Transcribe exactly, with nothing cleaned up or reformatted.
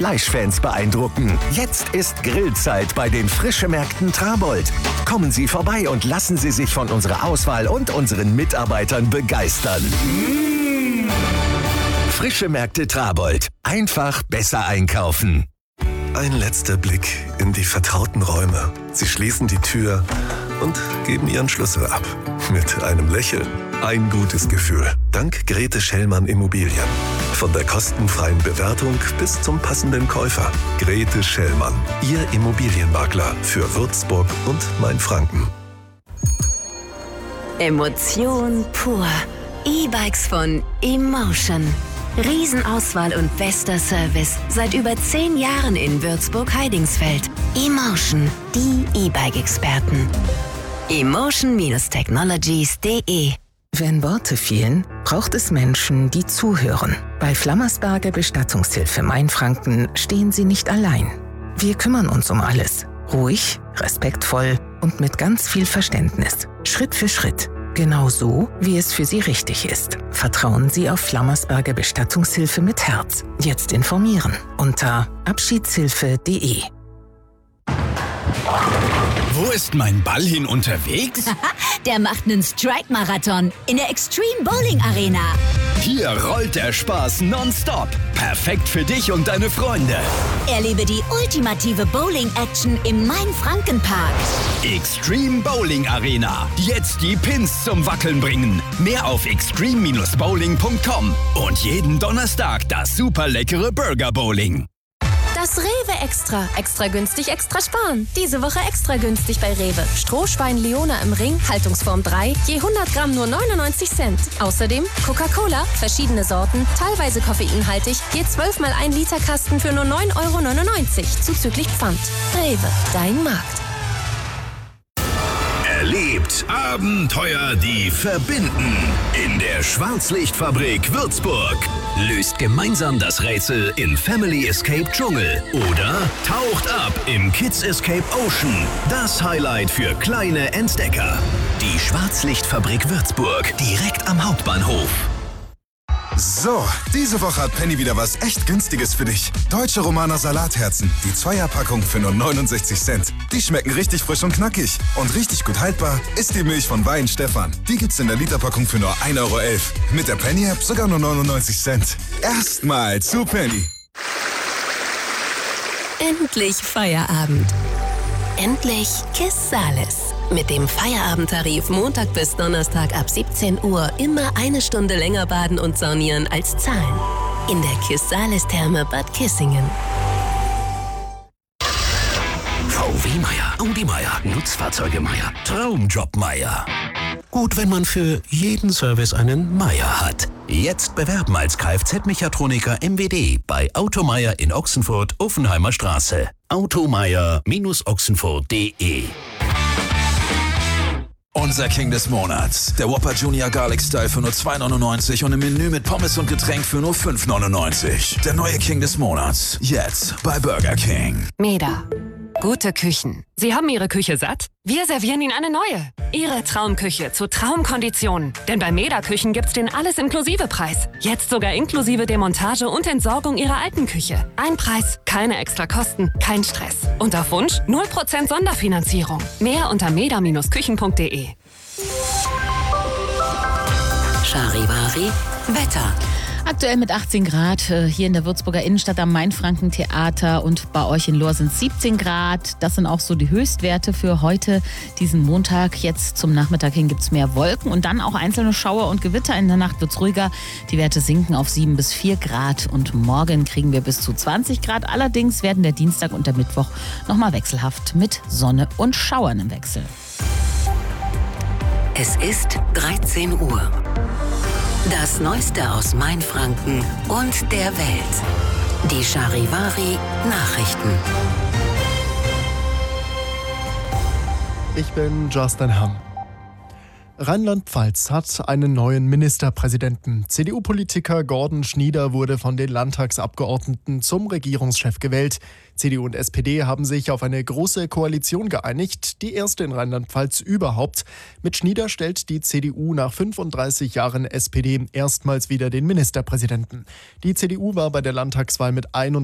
Fleischfans beeindrucken. Jetzt ist Grillzeit bei den Frischemärkten Trabold. Kommen Sie vorbei und lassen Sie sich von unserer Auswahl und unseren Mitarbeitern begeistern. Mmh. Frischemärkte Trabold. Einfach besser einkaufen. Ein letzter Blick in die vertrauten Räume. Sie schließen die Tür und geben Ihren Schlüssel ab. Mit einem Lächeln. Ein gutes Gefühl. Dank Grete Schellmann Immobilien. Von der kostenfreien Bewertung bis zum passenden Käufer. Grete Schellmann. Ihr Immobilienmakler für Würzburg und Mainfranken. Emotion pur. E-Bikes von Emotion. Riesenauswahl und bester Service seit über zehn Jahren in Würzburg-Heidingsfeld. Emotion, die E-Bike-Experten. emotion Technologies punkt de. Wenn Worte fehlen, braucht es Menschen, die zuhören. Bei Flammersberger Bestattungshilfe Mainfranken stehen Sie nicht allein. Wir kümmern uns um alles. Ruhig, respektvoll und mit ganz viel Verständnis. Schritt für Schritt. Genau so, wie es für Sie richtig ist. Vertrauen Sie auf Flammersberger Bestattungshilfe mit Herz. Jetzt informieren unter abschiedshilfe punkt de. Wo ist mein Ball hin unterwegs? Der macht einen Strike-Marathon in der Extreme Bowling Arena. Hier rollt der Spaß nonstop. Perfekt für dich und deine Freunde. Erlebe die ultimative Bowling-Action im Main-Franken-Park. Extreme Bowling Arena. Jetzt die Pins zum Wackeln bringen. Mehr auf extreme bowling punkt com. Und jeden Donnerstag das super leckere Burger Bowling. Das Rewe Extra. Extra günstig, extra sparen. Diese Woche extra günstig bei Rewe. Strohschwein Leona im Ring, Haltungsform drei, je hundert Gramm nur neunundneunzig Cent. Außerdem Coca-Cola, verschiedene Sorten, teilweise koffeinhaltig, je zwölf mal ein Liter Kasten für nur neun Euro neunundneunzig, zuzüglich Pfand. Rewe, dein Markt. Erlebt Abenteuer, die verbinden. In der Schwarzlichtfabrik Würzburg. Löst gemeinsam das Rätsel in Family Escape Dschungel. Oder taucht ab im Kids Escape Ocean. Das Highlight für kleine Entdecker. Die Schwarzlichtfabrik Würzburg. Direkt am Hauptbahnhof. So, diese Woche hat Penny wieder was echt Günstiges für dich. Deutsche Romaner Salatherzen, die Zweierpackung für nur neunundsechzig Cent. Die schmecken richtig frisch und knackig. Und richtig gut haltbar ist die Milch von Wein Stefan. Die gibt's in der Literpackung für nur ein Euro elf. Mit der Penny-App sogar nur neunundneunzig Cent. Erstmal zu Penny. Endlich Feierabend. Endlich Kiss Sales. Mit dem Feierabendtarif Montag bis Donnerstag ab siebzehn Uhr immer eine Stunde länger baden und saunieren als zahlen. In der Kiss Sales Therme Bad Kissingen. V W Meier, Audi Meier, Nutzfahrzeuge Meier, Traumjob Meier. Gut, wenn man für jeden Service einen Meier hat. Jetzt bewerben als Kfz-Mechatroniker M W D bei Automeier in Ochsenfurt, Offenheimer Straße. automeier Ochsenfurt punkt de. Unser King des Monats. Der Whopper Junior Garlic Style für nur zwei neunundneunzig und im Menü mit Pommes und Getränk für nur fünf neunundneunzig. Der neue King des Monats. Jetzt bei Burger King. Meda. Gute Küchen. Sie haben Ihre Küche satt? Wir servieren Ihnen eine neue. Ihre Traumküche zu Traumkonditionen. Denn bei Meda Küchen gibt's den Alles-Inklusive-Preis. Jetzt sogar inklusive Demontage und Entsorgung Ihrer alten Küche. Ein Preis, keine extra Kosten, kein Stress. Und auf Wunsch null Prozent Sonderfinanzierung. Mehr unter meda Küchen punkt de. Charivari Wetter. Aktuell mit achtzehn Grad hier in der Würzburger Innenstadt am Mainfranken-Theater und bei euch in Lohr sind es siebzehn Grad. Das sind auch so die Höchstwerte für heute, diesen Montag. Jetzt zum Nachmittag hin gibt es mehr Wolken und dann auch einzelne Schauer und Gewitter. In der Nacht wird es ruhiger. Die Werte sinken auf sieben bis vier Grad und morgen kriegen wir bis zu zwanzig Grad. Allerdings werden der Dienstag und der Mittwoch nochmal wechselhaft mit Sonne und Schauern im Wechsel. Es ist dreizehn Uhr. Das Neueste aus Mainfranken und der Welt. Die Charivari Nachrichten. Ich bin Justin Hamm. Rheinland-Pfalz hat einen neuen Ministerpräsidenten. C D U-Politiker Gordon Schnieder wurde von den Landtagsabgeordneten zum Regierungschef gewählt. C D U und S P D haben sich auf eine große Koalition geeinigt, die erste in Rheinland-Pfalz überhaupt. Mit Schnieder stellt die C D U nach fünfunddreißig Jahren S P D erstmals wieder den Ministerpräsidenten. Die C D U war bei der Landtagswahl mit einunddreißig